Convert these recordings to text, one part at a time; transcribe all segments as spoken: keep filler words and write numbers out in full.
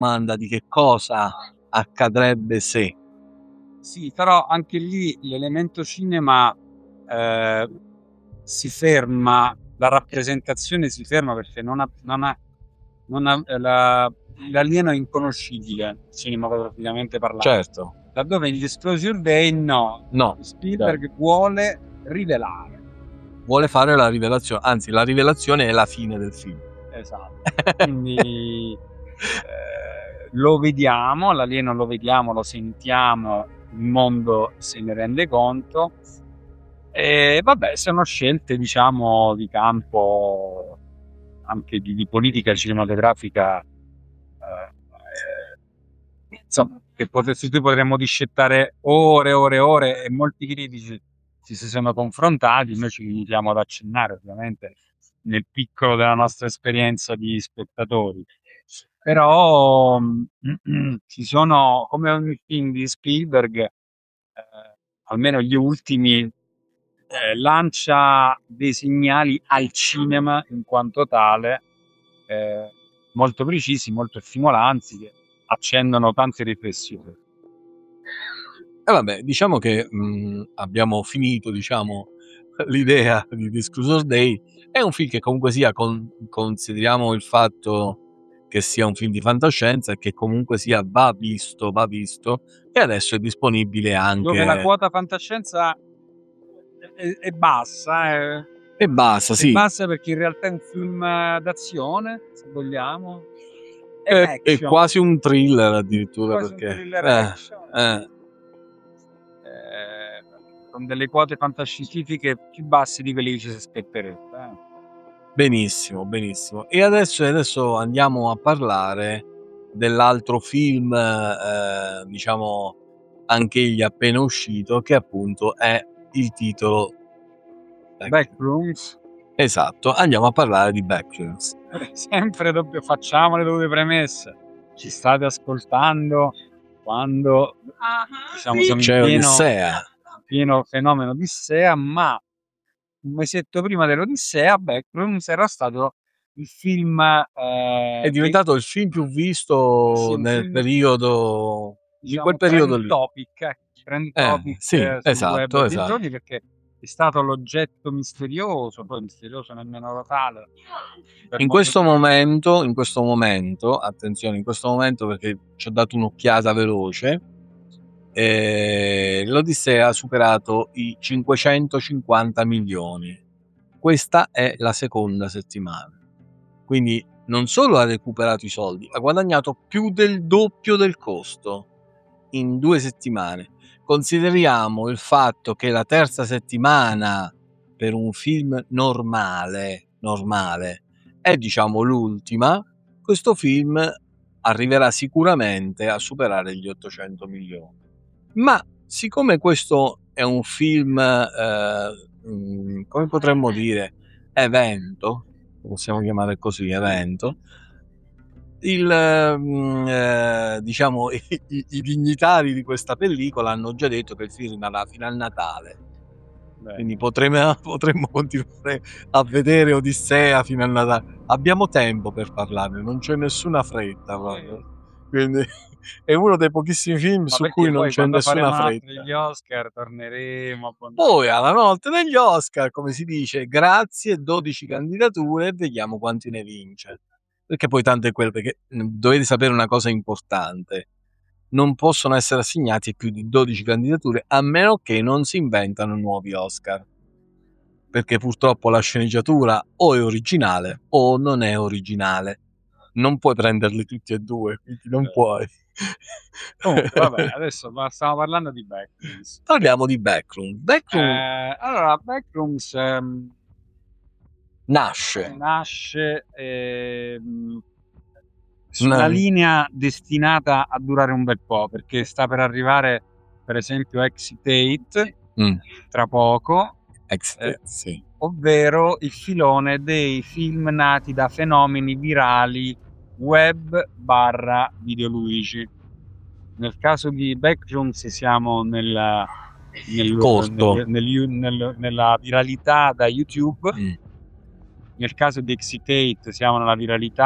domanda di che cosa accadrebbe se. Sì, però anche lì l'elemento cinema eh, si ferma, la rappresentazione si ferma perché non ha, non ha, non ha eh, la, l'alieno è inconoscibile cinematograficamente parlando. Certo. Laddove in Disclosure Day no, No. Spielberg no. vuole rivelare. Vuole fare la rivelazione, anzi la rivelazione è la fine del film. Esatto. Quindi eh, lo vediamo, l'alieno lo vediamo, lo sentiamo, il mondo se ne rende conto. E vabbè, sono scelte, diciamo, di campo anche di, di politica cinematografica, eh, eh, insomma, che potresti, tu potremmo discettare ore e ore e ore, e molti critici ci si sono confrontati. Noi ci limitiamo ad accennare, ovviamente, nel piccolo della nostra esperienza di spettatori. Però ci sono, come ogni film di Spielberg, eh, almeno gli ultimi, Eh, lancia dei segnali al cinema in quanto tale, eh, molto precisi, molto stimolanti, che accendono tante riflessioni. E vabbè, diciamo che mh, abbiamo finito, diciamo, l'idea di Disclosure Day. È un film che comunque sia, con, consideriamo il fatto che sia un film di fantascienza e che comunque sia va visto, va visto, e adesso è disponibile anche... Dove la quota fantascienza è, è bassa, è, e basta, è sì. bassa perché in realtà è un film d'azione, se vogliamo. È, è, è quasi un thriller addirittura, quasi perché... un thriller eh, action. Eh. Con delle quote fantascientifiche più basse di quelli che ci si aspetterebbe. Eh. Benissimo, benissimo. E adesso, adesso andiamo a parlare dell'altro film, eh, diciamo, anch'egli appena uscito, che appunto è il titolo Backrooms. Esatto, andiamo a parlare di Backrooms. Sempre doppio, facciamo le dovute premesse. Ci state ascoltando quando uh-huh. diciamo, siamo C'è in pieno, Odissea. pieno fenomeno Odissea, ma un mesetto prima dell'Odissea Backrooms era stato il film eh, è diventato che... il film più visto sì, nel film, periodo diciamo, di quel periodo lì. Topic, trend topic eh, sì, eh, sul esatto, web esatto. di giorni, perché è stato l'oggetto misterioso, poi misterioso nemmeno tale. In questo momento, in questo momento, attenzione, in questo momento, perché ci ho dato un'occhiata veloce, eh, l'Odissea ha superato i cinquecentocinquanta milioni. Questa è la seconda settimana. Quindi non solo ha recuperato i soldi, ha guadagnato più del doppio del costo in due settimane. Consideriamo il fatto che la terza settimana per un film normale, normale è diciamo l'ultima, questo film arriverà sicuramente a superare gli ottocento milioni. Ma siccome questo è un film, eh, come potremmo dire, evento, possiamo chiamare così, evento, il, eh, diciamo, i, i, i dignitari di questa pellicola hanno già detto che il film rimarrà fino al Natale. Beh. Quindi potremmo, potremmo continuare a vedere Odissea fino al Natale. Abbiamo tempo per parlarne, non c'è nessuna fretta proprio. Quindi è uno dei pochissimi film ma su cui non c'è nessuna fretta. Gli Oscar torneremo. Poi alla notte degli Oscar, come si dice, grazie, dodici candidature e vediamo quanti ne vince. Perché poi tanto è quello, perché dovete sapere una cosa importante: non possono essere assegnati più di dodici candidature a meno che non si inventano nuovi Oscar, perché purtroppo la sceneggiatura o è originale o non è originale, non puoi prenderli tutti e due, quindi non eh. puoi. Oh, vabbè, adesso stiamo parlando di Backrooms. Parliamo di Backrooms. Backrooms eh, allora Backrooms ehm, nasce nasce ehm, su una linea destinata a durare un bel po', perché sta per arrivare per esempio Exit eight mm. tra poco, Exit eight, eh, sì. ovvero il filone dei film nati da fenomeni virali web barra videoluigi. Nel caso di Backrooms siamo nella, nel, nel, nel, nel, nella viralità da YouTube. Mm. Nel caso di Exit eight siamo nella viralità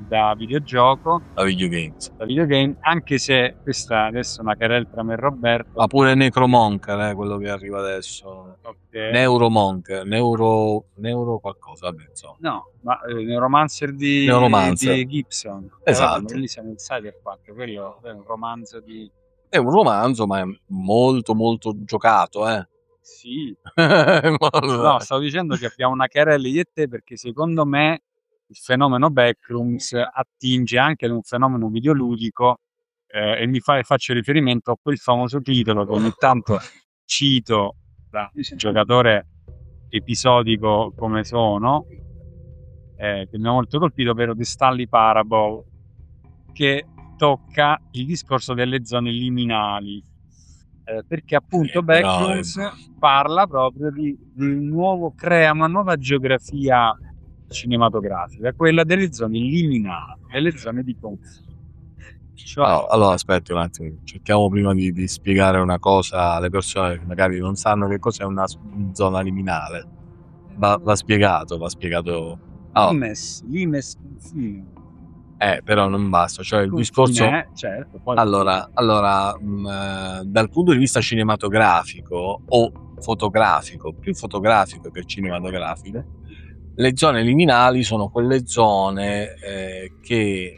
da videogioco, da videogames. da videogame, anche se questa adesso è una querela tra me e Roberto. Ma pure Necromonker, eh, quello che arriva adesso. Okay. Neuromonker, Neuro, Neuro qualcosa, vabbè, insomma. No, ma eh, Neuromancer di, Neuromancer. di Gibson. Esatto. Eh, vabbè, quelli sono il cyberpunk, quello è un romanzo di... È un romanzo, ma è molto molto giocato, eh. Sì. No, No, stavo dicendo che abbiamo una querela io e te perché secondo me il fenomeno Backrooms attinge anche ad un fenomeno videoludico eh, e mi fa, faccio riferimento a quel famoso titolo che ogni tanto cito da giocatore episodico come sono, eh, che mi ha molto colpito, ovvero The Stanley Parable, che tocca il discorso delle zone liminali. Eh, perché appunto Eh, però, Backrooms parla proprio di, di un nuovo, crea una nuova geografia cinematografica, quella delle zone liminali, delle zone di confine. Cioè, allora, allora, aspetti un attimo, cerchiamo prima di, di spiegare una cosa alle persone che magari non sanno che cos'è una s- zona liminale. Va, va spiegato, va spiegato. Allora, Limes, Limes confine. eh, però non basta, cioè il Confine, discorso. eh, certo, poi Allora, allora mh, eh, dal punto di vista cinematografico o fotografico, più fotografico che cinematografico, le zone liminali sono quelle zone eh, che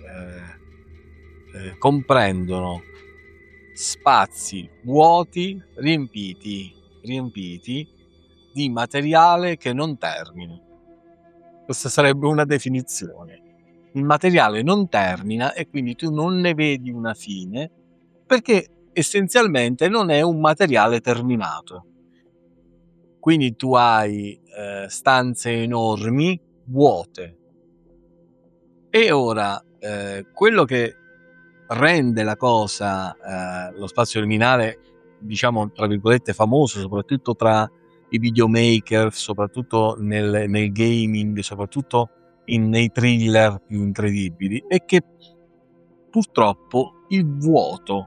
eh, eh, comprendono spazi vuoti riempiti, riempiti di materiale che non termina. Questa sarebbe una definizione. Il materiale non termina e quindi tu non ne vedi una fine perché essenzialmente non è un materiale terminato. Quindi tu hai eh, stanze enormi, vuote. E ora eh, quello che rende la cosa, eh, lo spazio liminale, diciamo tra virgolette, famoso, soprattutto tra i videomaker, soprattutto nel, nel gaming, soprattutto in, nei thriller più incredibili, è che purtroppo il vuoto,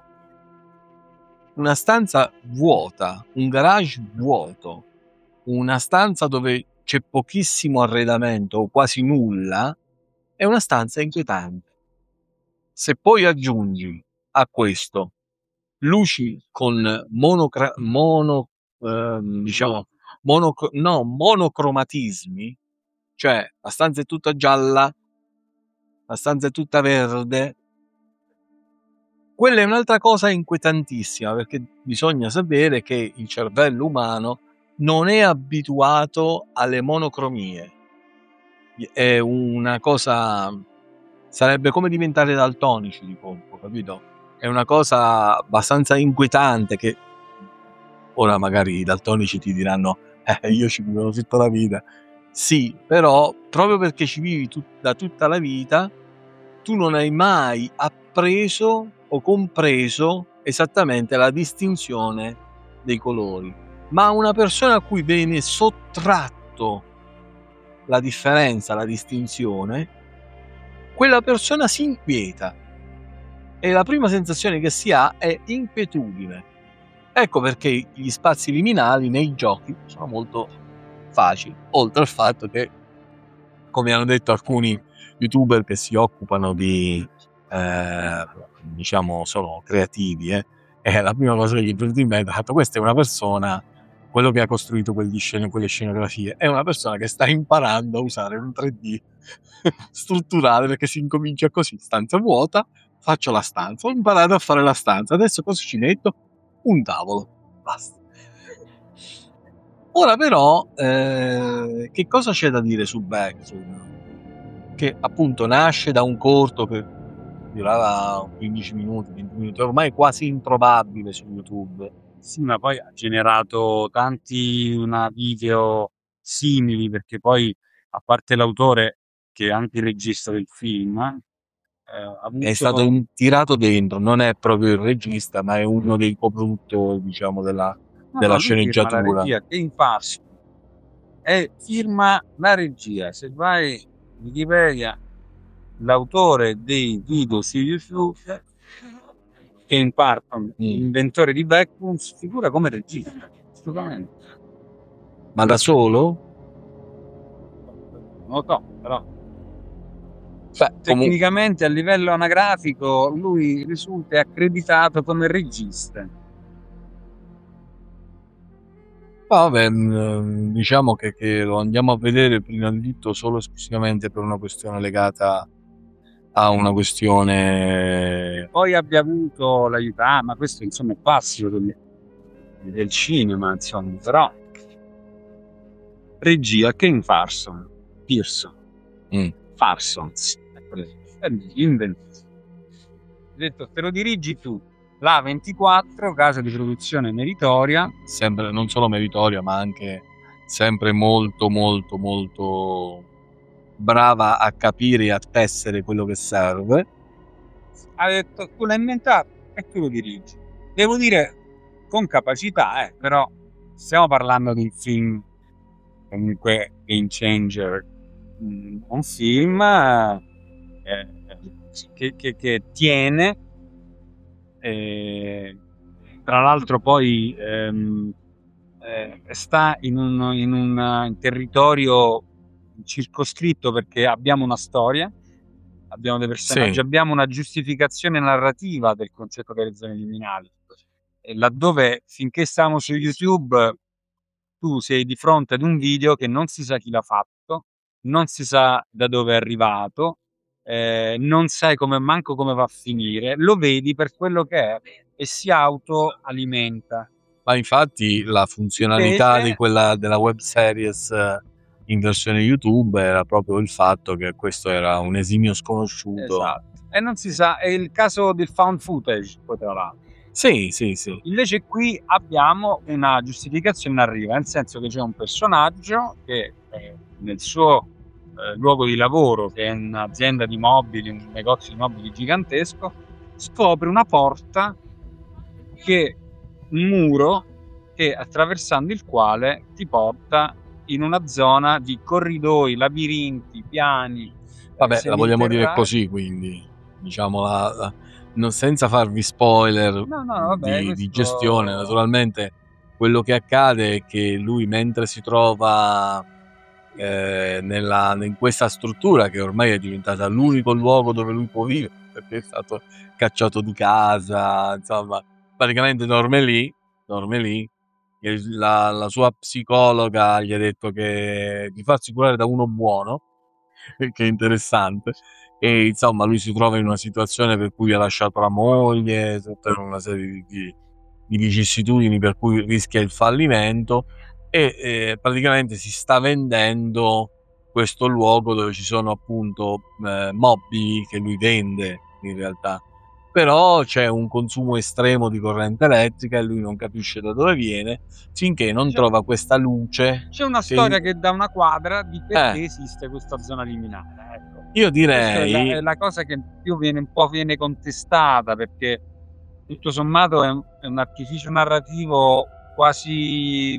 una stanza vuota, un garage vuoto, una stanza dove c'è pochissimo arredamento o quasi nulla, è una stanza inquietante. Se poi aggiungi a questo luci con monocra- mono, ehm, diciamo, monoc- no, monocromatismi, cioè la stanza è tutta gialla, la stanza è tutta verde, quella è un'altra cosa inquietantissima, perché bisogna sapere che il cervello umano non è abituato alle monocromie. È una cosa, sarebbe come diventare daltonici di colpo, capito? È una cosa abbastanza inquietante che ora magari i daltonici ti diranno eh, io ci vivo tutta la vita. Sì, però proprio perché ci vivi tut- da tutta la vita, tu non hai mai appreso o compreso esattamente la distinzione dei colori. Ma una persona a cui viene sottratto la differenza, la distinzione, quella persona si inquieta e la prima sensazione che si ha è inquietudine. Ecco perché gli spazi liminali nei giochi sono molto facili, oltre al fatto che, come hanno detto alcuni youtuber che si occupano di eh, diciamo sono creativi, eh, e la prima cosa che gli è venuta in mente è fatto questa è una persona, quello che ha costruito quegli scen- quelle scenografie è una persona che sta imparando a usare un tre D strutturale, perché si incomincia così: stanza vuota, faccio la stanza, ho imparato a fare la stanza, adesso cosa ci metto? Un tavolo, basta. Ora però eh, che cosa c'è da dire su Backstreet? Che appunto nasce da un corto che durava quindici minuti, venti minuti, ormai quasi introvabile su YouTube. sì, ma poi ha generato tanti una video simili, perché poi, a parte l'autore, che è anche il regista del film, eh, ha avuto... È stato tirato dentro, non è proprio il regista, ma è uno dei coproduttori, diciamo, della, No, della no, lui firma la sceneggiatura. regia, che imparsi, e firma la regia. Se vai in Wikipedia, l'autore dei video su YouTube, Ken Parton, Mm. inventore di Backrooms, figura come regista, assolutamente. Ma da solo? Non lo so, però Beh, comu- Tecnicamente a livello anagrafico lui risulta accreditato come regista. vabbè, mh, diciamo che, che lo andiamo a vedere prima di tutto solo esclusivamente per una questione legata a una questione. Poi abbia avuto l'aiuto, ah, ma questo insomma è classico del, del cinema, insomma, però regia Ken Farson, Pearson, Mm. Parsons, inventato. Ho detto, te lo dirigi tu, la ventiquattro, casa di produzione meritoria, Sempre non solo meritoria, ma anche sempre molto, molto, molto brava a capire e a tessere quello che serve. ha detto, tu l'hai inventato e tu lo dirigi. Devo dire, con capacità, eh, però stiamo parlando di un film comunque game changer, mm, un film eh, che, che, che tiene, eh, tra l'altro poi ehm, eh, sta in un, in un in territorio circoscritto perché abbiamo una storia, abbiamo dei personaggi, Sì, abbiamo una giustificazione narrativa del concetto delle zone liminali. E laddove finché stavamo su YouTube tu sei di fronte ad un video che non si sa chi l'ha fatto, non si sa da dove è arrivato, eh, non sai come, manco come va a finire, lo vedi per quello che è e si autoalimenta. ma infatti la funzionalità Invece, di quella della web series eh, in versione YouTube era proprio il fatto che questo era un esimio sconosciuto. esatto, e non si sa, è il caso del found footage, poi tra l'altro. Sì, sì, sì. Invece qui abbiamo una giustificazione narrativa, nel senso che c'è un personaggio che eh, nel suo eh, luogo di lavoro, che è un'azienda di mobili, un negozio di mobili gigantesco, scopre una porta, che un muro che attraversando il quale ti porta in una zona di corridoi, labirinti, piani, eh, Vabbè, la vogliamo dire seminterrati. così, quindi diciamo la, la- non- senza farvi spoiler No, no, no, vabbè, di, di questo gestione, naturalmente quello che accade è che lui mentre si trova eh, nella, in questa struttura che ormai è diventata l'unico luogo dove lui può vivere, perché è stato cacciato di casa, insomma, praticamente dorme lì, dorme lì, e la, la sua psicologa gli ha detto che di farsi curare da uno buono, che è interessante, e insomma lui si trova in una situazione per cui ha lasciato la moglie, tutta una serie di, di, di vicissitudini per cui rischia il fallimento e eh, praticamente si sta vendendo questo luogo dove ci sono appunto eh, mobili che lui vende in realtà, però c'è un consumo estremo di corrente elettrica e lui non capisce da dove viene finché non c'è, trova questa luce c'è una che storia che dà una quadra di eh, perché esiste questa zona liminale. Ecco. io Questa è la, direi è la cosa che più viene un po' viene contestata perché tutto sommato è un, è un artificio narrativo quasi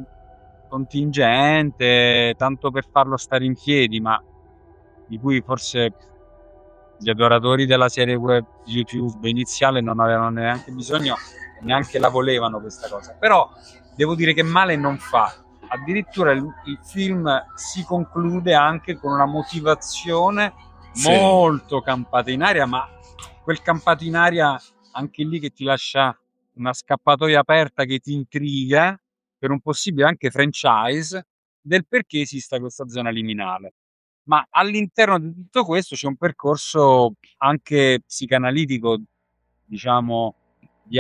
contingente, tanto per farlo stare in piedi, ma di cui forse gli adoratori della serie web YouTube iniziale non avevano neanche bisogno, neanche la volevano questa cosa. Però devo dire che male non fa. Addirittura il, il film si conclude anche con una motivazione sì, molto campata in aria, ma quel campato in aria anche lì che ti lascia una scappatoia aperta che ti intriga per un possibile anche franchise del perché esista questa zona liminale. Ma all'interno di tutto questo c'è un percorso anche psicanalitico, diciamo, di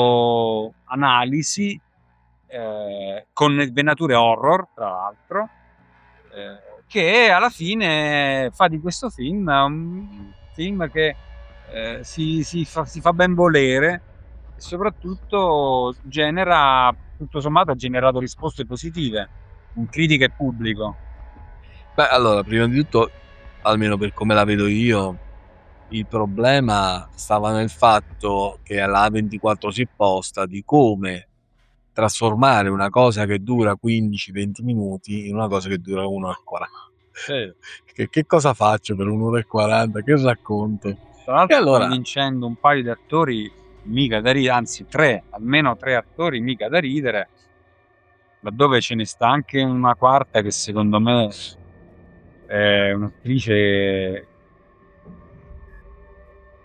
autoanalisi, eh, con venature horror, tra l'altro, eh, che alla fine fa di questo film un film che eh, si, si fa, si fa ben volere e soprattutto genera, tutto sommato, ha generato risposte positive in critica e pubblico. beh, allora, prima di tutto, almeno per come la vedo io, il problema stava nel fatto che alla A ventiquattro si è posta di come trasformare una cosa che dura quindici venti minuti in una cosa che dura un'ora e quaranta. Sì. Che, che cosa faccio per un'ora e quaranta? Che racconto? Tra E l'altro allora, convincendo un paio di attori mica da ridere, anzi tre, almeno tre attori mica da ridere, laddove ce ne sta anche una quarta che secondo me è un'attrice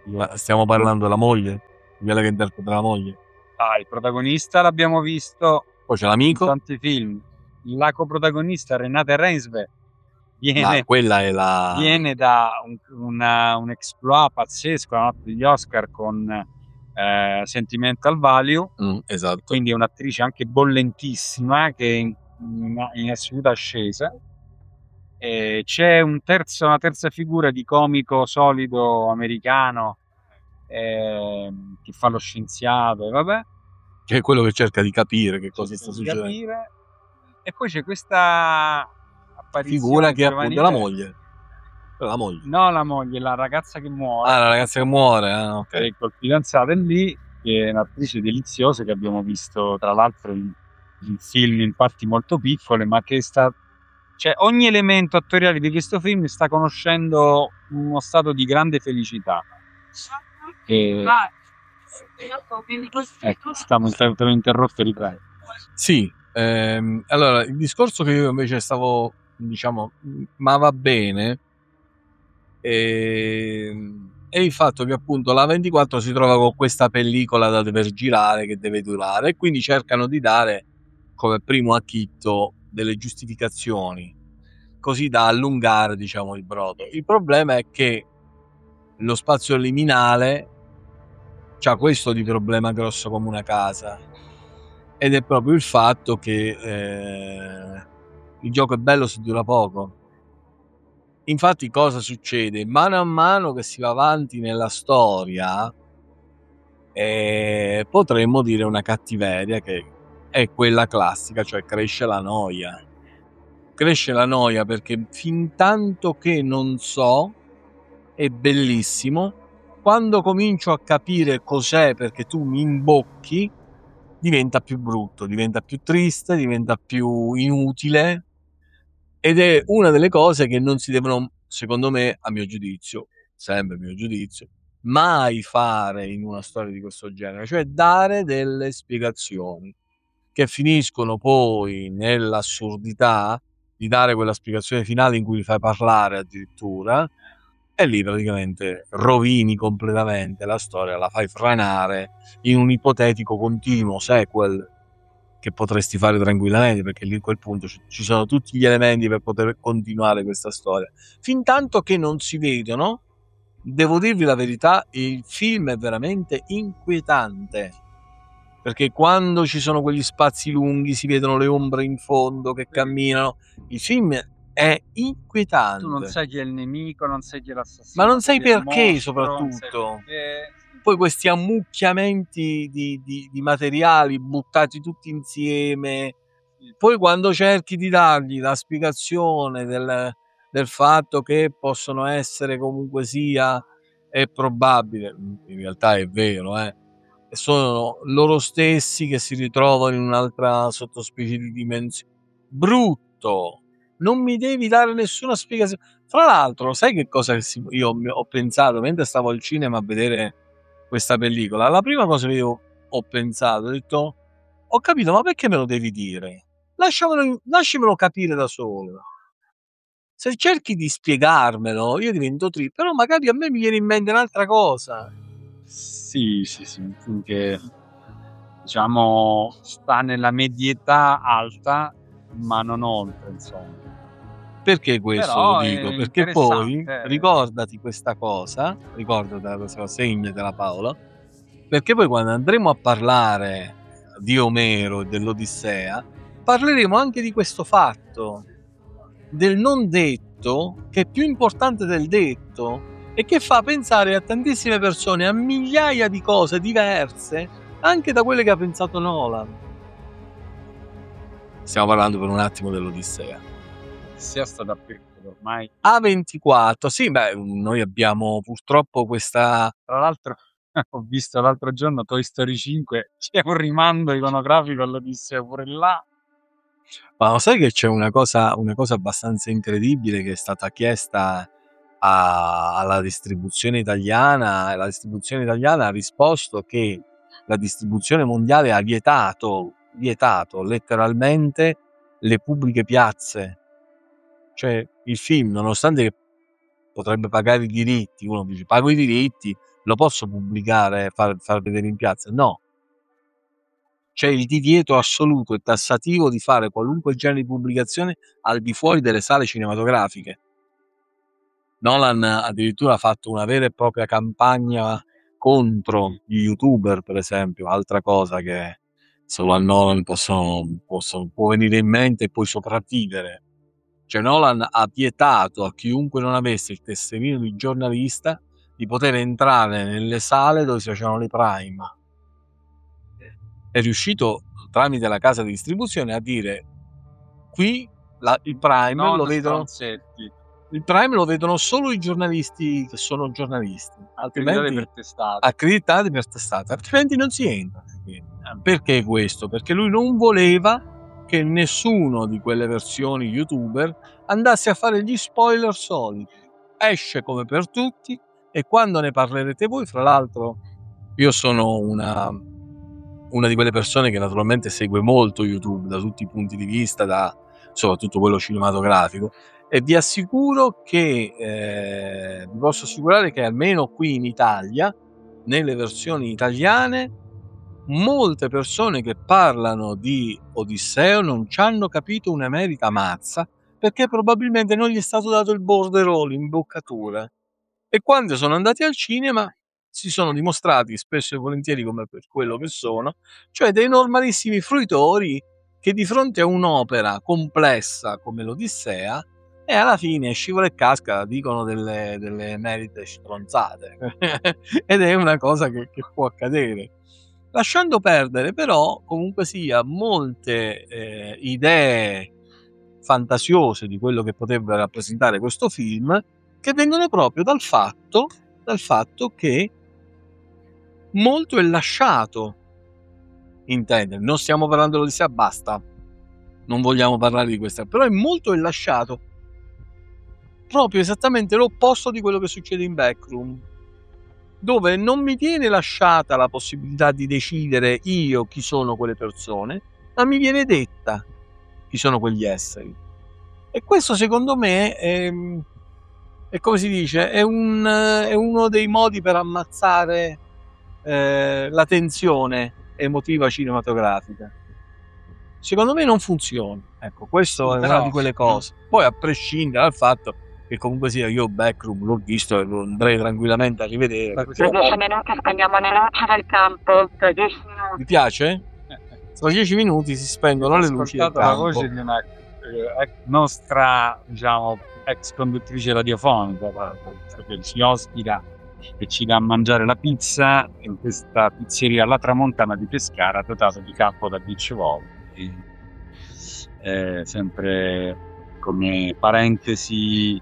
Ma stiamo parlando della moglie, di quella che interpreta la moglie. Ah, il protagonista l'abbiamo visto Poi c'è in l'amico, tanti film. La coprotagonista Renate Reinsve ma viene, quella è la... viene da un, una- un exploit pazzesco, la notte degli Oscar con eh, Sentimental Value, Mm, esatto. quindi è un'attrice anche bollentissima che è in, in- in assoluta ascesa. E c'è un terzo, una terza figura di comico solido americano ehm, che fa lo scienziato, e vabbè, Che è quello che cerca di capire che cosa sta cerca di succedendo. capire. E poi c'è questa Figura apparizione che è appunto la giovanile. moglie. La moglie. No, la moglie, la ragazza che muore, Ah, la ragazza che muore, ah, ok. e col fidanzato è lì, che è un'attrice deliziosa che abbiamo visto tra l'altro in, in film in parti molto piccole, ma che sta, cioè ogni elemento attoriale di questo film sta conoscendo uno stato di grande felicità. E... Ecco, stiamo, te l'ho interrotto, riprendo. Sì, ehm, allora il discorso che io invece stavo, diciamo, ma va bene, ehm, è il fatto che appunto la ventiquattro si trova con questa pellicola da dover girare che deve durare e quindi cercano di dare come primo acchitto delle giustificazioni così da allungare, diciamo, il brodo. Il problema è che lo spazio liminale c'ha questo di problema grosso come una casa, ed è proprio il fatto che eh, il gioco è bello se dura poco. Infatti cosa succede? Mano a mano che si va avanti nella storia eh, potremmo dire una cattiveria che è quella classica, cioè cresce la noia. Cresce la noia perché fin tanto che non so, è bellissimo, quando comincio a capire cos'è perché tu mi imbocchi, diventa più brutto, diventa più triste, diventa più inutile, ed è una delle cose che non si devono, secondo me, a mio giudizio, sempre a mio giudizio, mai fare in una storia di questo genere, cioè dare delle spiegazioni che finiscono poi nell'assurdità di dare quella spiegazione finale in cui li fai parlare addirittura, e lì praticamente rovini completamente la storia, la fai franare in un ipotetico continuo sequel che potresti fare tranquillamente, perché lì a quel punto ci sono tutti gli elementi per poter continuare questa storia. Fin tanto che non si vedono, devo dirvi la verità, il film è veramente inquietante, perché quando ci sono quegli spazi lunghi si vedono le ombre in fondo che camminano, il film è inquietante. Tu non sai chi è il nemico, non sai chi è l'assassino, ma non sai perché, mostro, soprattutto perché... poi questi ammucchiamenti di, di, di materiali buttati tutti insieme, poi quando cerchi di dargli la spiegazione del, del fatto che possono essere comunque sia, è probabile, in realtà è vero, eh, sono loro stessi che si ritrovano in un'altra sottospecie di dimensione. Brutto, non mi devi dare nessuna spiegazione. Tra l'altro, sai che cosa io ho pensato mentre stavo al cinema a vedere questa pellicola? La prima cosa che io ho pensato, ho detto, ho capito, ma perché me lo devi dire? Lasciamelo, lasciamelo capire da solo. Se cerchi di spiegarmelo, io divento triste, però magari a me mi viene in mente un'altra cosa. Sì, sì, sì, che diciamo sta nella medietà alta, ma non oltre, insomma. Perché questo Però lo dico? è Perché poi interessante. ricordati questa cosa, ricordatela questa cosa, segnatela Paolo, perché poi quando andremo a parlare di Omero e dell'Odissea, parleremo anche di questo fatto, del non detto, che è più importante del detto e che fa pensare a tantissime persone a migliaia di cose diverse, anche da quelle che ha pensato Nolan. Stiamo parlando per un attimo dell'Odissea. Sia sta dappertutto ormai. A ventiquattro, sì, beh, noi abbiamo purtroppo questa... Tra l'altro ho visto l'altro giorno Toy Story cinque, c'è un rimando iconografico all'Odissea pure là. Ma sai che c'è una cosa, una cosa abbastanza incredibile che è stata chiesta a, alla distribuzione italiana, e la distribuzione italiana ha risposto che la distribuzione mondiale ha vietato, vietato letteralmente le pubbliche piazze. Cioè il film, nonostante che potrebbe pagare i diritti, uno dice pago i diritti, lo posso pubblicare, far, far vedere in piazza? No. C'è il divieto assoluto e tassativo di fare qualunque genere di pubblicazione al di fuori delle sale cinematografiche. Nolan addirittura ha fatto una vera e propria campagna contro gli youtuber, per esempio, altra cosa che solo a Nolan possono, possono, può venire in mente e poi sopravvivere. Cioè Nolan ha vietato a chiunque non avesse il tesserino di giornalista di poter entrare nelle sale dove si facevano le prime. È riuscito tramite la casa di distribuzione a dire: qui la, il prime non lo vedono stronzetti. il prime lo vedono solo i giornalisti che sono giornalisti, altrimenti per testate. accreditati per testate, altrimenti non si entra. Perché questo? Perché lui non voleva che nessuno di quelle versioni youtuber andasse a fare gli spoiler soliti. Esce come per tutti, e quando ne parlerete voi, fra l'altro io sono una una di quelle persone che naturalmente segue molto YouTube da tutti i punti di vista, da soprattutto quello cinematografico, e vi assicuro che eh, vi posso assicurare che almeno qui in Italia, nelle versioni italiane, molte persone che parlano di Odisseo non ci hanno capito un'emerita mazza, perché probabilmente non gli è stato dato il borderò, l'imboccatura, e quando sono andati al cinema si sono dimostrati spesso e volentieri come per quello che sono, cioè dei normalissimi fruitori che di fronte a un'opera complessa come l'Odissea, e alla fine scivola e casca dicono delle, delle emerite stronzate ed è una cosa che, che può accadere, lasciando perdere però comunque sia molte eh, idee fantasiose di quello che potrebbe rappresentare questo film, che vengono proprio dal fatto dal fatto che molto è lasciato intendere. Non stiamo parlando dell'Odissea, basta, non vogliamo parlare di questa, però è molto è lasciato proprio esattamente l'opposto di quello che succede in Backroom, dove non mi viene lasciata la possibilità di decidere io chi sono quelle persone, ma mi viene detta chi sono quegli esseri. E questo secondo me è, è come si dice, è, un, è uno dei modi per ammazzare eh, la tensione emotiva cinematografica. Secondo me non funziona. Ecco, questo sì, è una di quelle cose. Poi, a prescindere dal fatto che comunque sia, io Backroom l'ho visto e lo andrei tranquillamente a rivedere. Tra dieci minuti spegniamo le luci del campo. Tra dieci minuti. Vi piace? Tra dieci minuti si spengono le luci del campo. La voce di una eh, nostra, diciamo, ex conduttrice radiofonica, che ci ospita e ci dà a mangiare la pizza in questa pizzeria alla Tramontana di Pescara, dotata di campo da beach volley. Eh, sempre come parentesi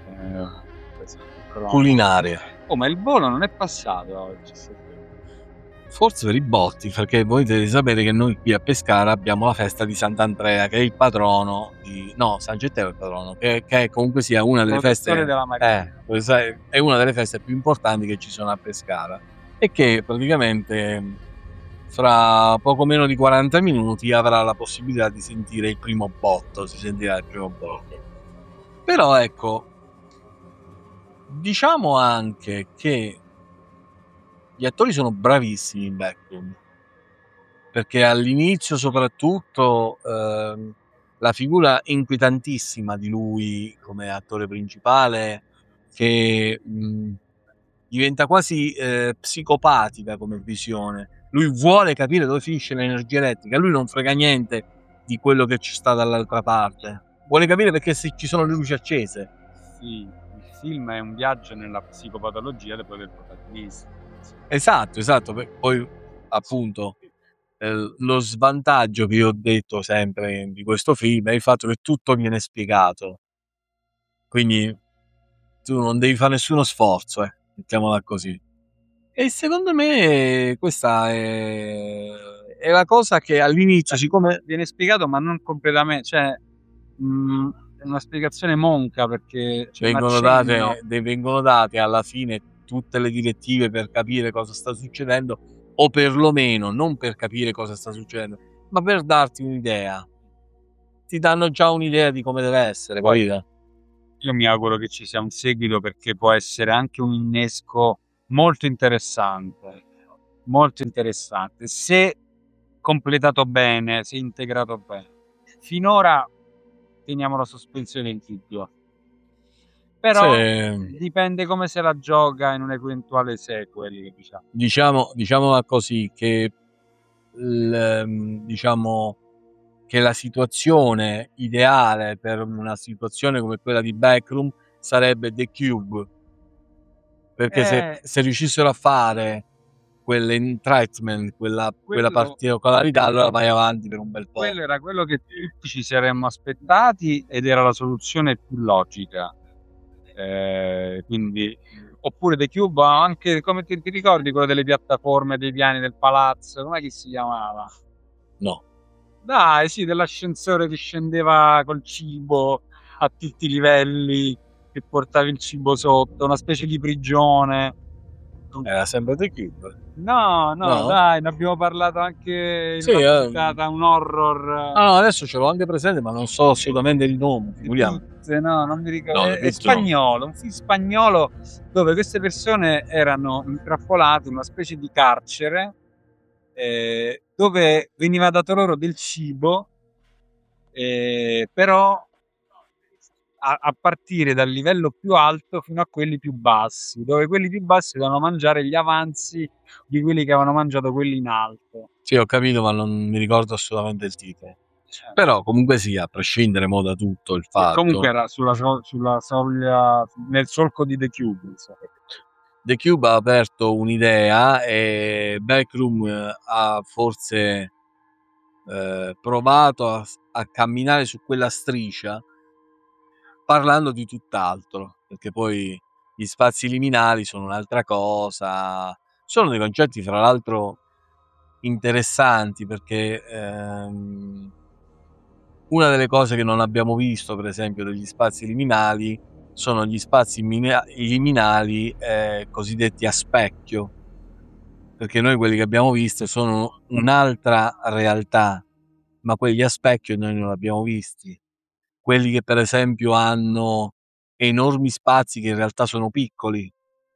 eh, culinaria. Oh, ma il volo non è passato oggi. Forse per i botti, perché voi dovete sapere che noi qui a Pescara abbiamo la festa di Sant'Andrea, che è il patrono di... no, San Getteo è il patrono, che, che comunque sia una delle feste della eh, è una delle feste più importanti che ci sono a Pescara, e che praticamente fra poco meno di quaranta minuti avrà la possibilità di sentire il primo botto, si sentirà il primo botto. Però ecco, diciamo anche che gli attori sono bravissimi in Backroom, perché all'inizio soprattutto ehm, la figura inquietantissima di lui come attore principale, che mh, diventa quasi eh, psicopatica come visione. Lui vuole capire dove finisce l'energia elettrica, lui non frega niente di quello che ci sta dall'altra parte, vuole capire perché se ci sono le luci accese. Sì, il film è un viaggio nella psicopatologia del protagonista. Esatto, esatto. Poi appunto eh, lo svantaggio che io ho detto sempre di questo film è il fatto che tutto viene spiegato, quindi tu non devi fare nessuno sforzo, eh, mettiamola così. E secondo me questa è, è la cosa che all'inizio, siccome viene spiegato ma non completamente, cioè mh, è una spiegazione monca, perché vengono date, vengono date alla fine tutte le direttive per capire cosa sta succedendo, o perlomeno non per capire cosa sta succedendo, ma per darti un'idea. Ti danno già un'idea di come deve essere. Poi io mi auguro che ci sia un seguito, perché può essere anche un innesco molto interessante, molto interessante. Se completato bene, se integrato bene. Finora teniamo la sospensione in dubbio. Però Sì. dipende come se la gioca in un eventuale sequel, diciamo. Diciamo, diciamola così, che l- diciamo che la situazione ideale per una situazione come quella di Backroom sarebbe The Cube, perché se, Eh, se riuscissero a fare quell'entrapment, quella, quella quello, particolarità, allora vai avanti per un bel po'. quello era quello che tutti ci saremmo aspettati ed era la soluzione più logica. Eh, quindi, oppure The Cube, ha anche come ti, ti ricordi quello delle piattaforme, dei piani del palazzo, come si chiamava? No. Dai, sì, dell'ascensore che scendeva col cibo a tutti i livelli, che portavi il cibo sotto, una specie di prigione. Era sempre The Cube. No, no, No? dai, ne abbiamo parlato anche in Sì, una eh. puntata, un horror. Ah, no, adesso ce l'ho anche presente, ma non so assolutamente il nome. Figuriamo. Pizze, no, non mi ricordo. No, è, The è Pizze no. spagnolo, un film spagnolo dove queste persone erano intrappolate in una specie di carcere eh, dove veniva dato loro del cibo, eh, però a, a partire dal livello più alto fino a quelli più bassi, dove quelli più bassi dovevano mangiare gli avanzi di quelli che avevano mangiato quelli in alto. Sì, ho capito, ma non mi ricordo assolutamente il titolo. Cioè, Però comunque sia, a prescindere mo da tutto il e fatto, comunque era sulla, so- sulla soglia, nel solco di The Cube, insomma. The Cube ha aperto un'idea e Backroom eh, ha forse eh, provato a, a camminare su quella striscia parlando di tutt'altro, perché poi gli spazi liminali sono un'altra cosa, sono dei concetti fra l'altro interessanti perché ehm, una delle cose che non abbiamo visto, per esempio, degli spazi liminali sono gli spazi mina- liminali eh, cosiddetti a specchio, perché noi quelli che abbiamo visto sono un'altra realtà, ma quelli a specchio noi non li abbiamo visti. Quelli che per esempio hanno enormi spazi che in realtà sono piccoli,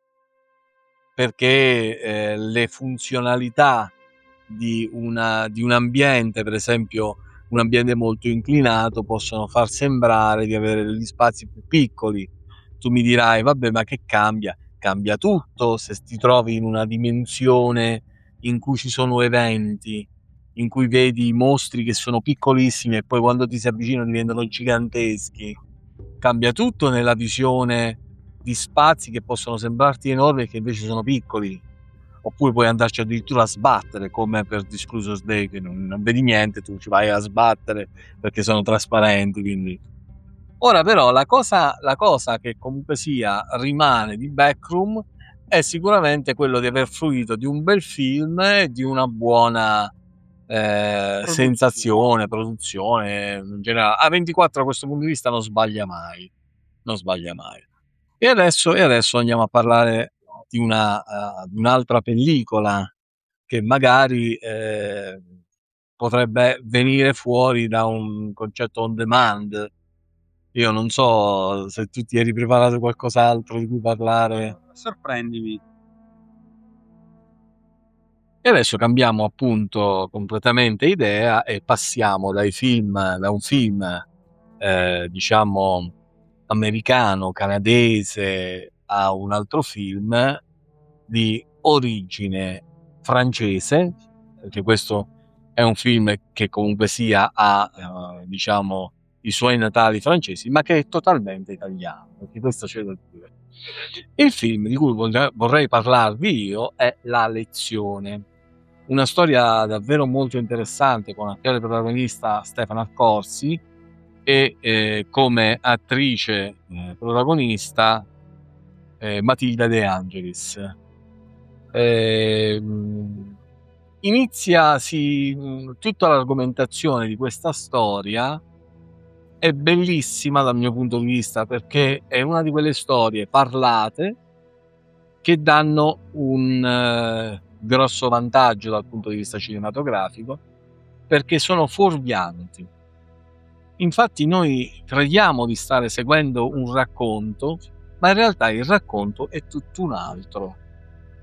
perché eh, le funzionalità di, una, di un ambiente, per esempio un ambiente molto inclinato, possono far sembrare di avere degli spazi più piccoli. Tu mi dirai, vabbè, ma che cambia? Cambia tutto se ti trovi in una dimensione in cui ci sono eventi, in cui vedi mostri che sono piccolissimi e poi quando ti si avvicinano diventano giganteschi. Cambia tutto nella visione di spazi che possono sembrarti enormi e che invece sono piccoli. Oppure puoi andarci addirittura a sbattere, come per Disclosure Day, che non, non vedi niente, tu ci vai a sbattere perché sono trasparenti. Quindi. Ora però la cosa, la cosa che comunque sia rimane di Backroom è sicuramente quello di aver fruito di un bel film e di una buona eh, sensazione, produzione in generale. A ventiquattro da questo punto di vista non sbaglia mai, non sbaglia mai. E adesso, e adesso andiamo a parlare di, una, uh, di un'altra pellicola che magari eh, potrebbe venire fuori da un concetto on demand. Io non so se tu ti eri preparato qualcos'altro di cui parlare. Sorprendimi. E adesso cambiamo appunto completamente idea e passiamo dai film, da un film eh, diciamo americano, canadese a un altro film di origine francese, perché questo è un film che comunque sia ha eh, diciamo i suoi natali francesi, ma che è totalmente italiano, perché questo c'è da dire. Il film di cui vorrei parlarvi io è La Lezione, una storia davvero molto interessante con l'attuale protagonista Stefano Accorsi e eh, come attrice eh, protagonista eh, Matilda De Angelis. Eh, inizia si, tutta l'argomentazione di questa storia è bellissima dal mio punto di vista perché è una di quelle storie parlate che danno un eh, grosso vantaggio dal punto di vista cinematografico perché sono fuorvianti. Infatti noi crediamo di stare seguendo un racconto, ma in realtà il racconto è tutto un altro.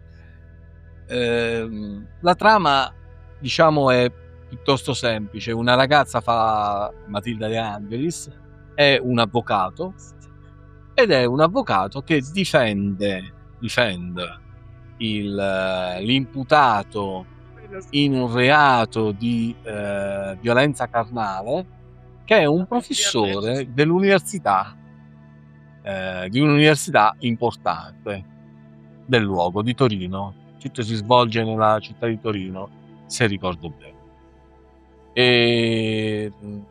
ehm, la trama, diciamo, è piuttosto semplice. Una ragazza fa Matilda De Angelis, è un avvocato ed è un avvocato che difende, difende il, l'imputato in un reato di eh, violenza carnale, che è un professore dell'università, eh, di un'università importante del luogo di Torino. Tutto si svolge nella città di Torino, se ricordo bene. E eh,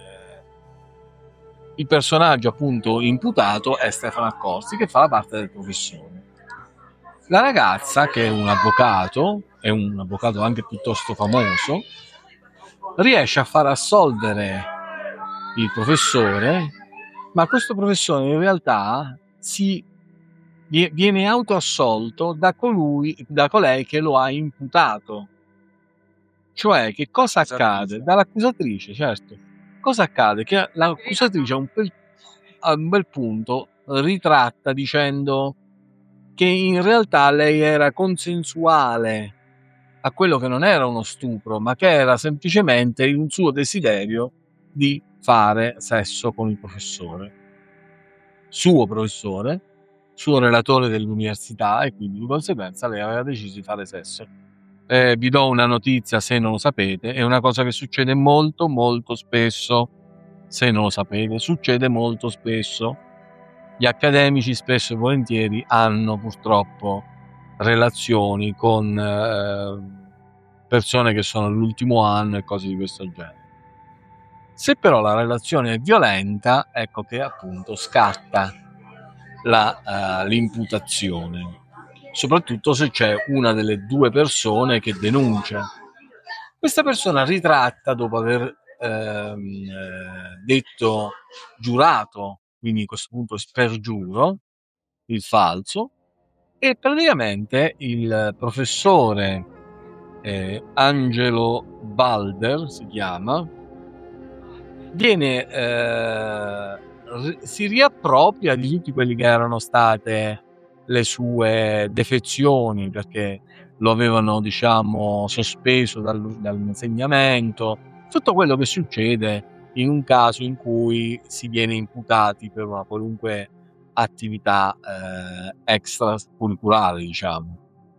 il personaggio appunto imputato è Stefano Accorsi, che fa la parte del professore. La ragazza, che è un avvocato, è un avvocato anche piuttosto famoso, riesce a far assolvere il professore, ma questo professore in realtà si viene autoassolto da colui, da colei che lo ha imputato. Cioè, che cosa accade? Dall'accusatrice, certo. Cosa accade? Che l'accusatrice a un, bel, a un bel punto ritratta dicendo che in realtà lei era consensuale a quello che non era uno stupro, ma che era semplicemente un suo desiderio di fare sesso con il professore, suo professore, suo relatore dell'università, e quindi di conseguenza lei aveva deciso di fare sesso. Eh, vi do una notizia, se non lo sapete, è una cosa che succede molto molto spesso. Se non lo sapete, succede molto spesso. Gli accademici spesso e volentieri hanno purtroppo relazioni con eh, persone che sono all'ultimo anno e cose di questo genere. Se però la relazione è violenta, ecco che appunto scatta la, uh, l'imputazione, soprattutto se c'è una delle due persone che denuncia. Questa persona ritratta, dopo aver ehm, eh, detto giurato, quindi a questo punto spergiuro, il falso, e praticamente il professore eh, Angelo Balder si chiama, viene eh, si riappropria di tutti quelli che erano state le sue defezioni, perché lo avevano, diciamo, sospeso dal, dall'insegnamento, tutto quello che succede in un caso in cui si viene imputati per una qualunque attività eh, extracurriculare, diciamo.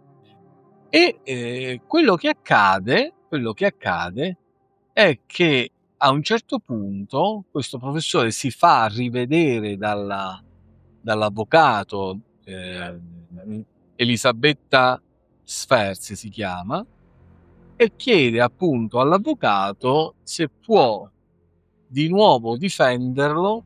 E eh, quello che accade, quello che accade è che a un certo punto questo professore si fa rivedere dalla, dall'avvocato eh, Elisabetta Sferzi si chiama, e chiede appunto all'avvocato se può di nuovo difenderlo